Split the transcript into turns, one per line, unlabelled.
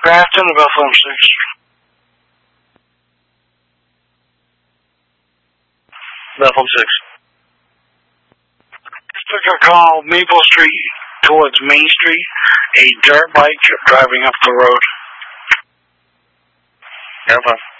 Grafton to Buffalo 6.
Buffalo 6.
Took a call Maple Street towards Main Street. A dirt bike driving up the road.
Airplane.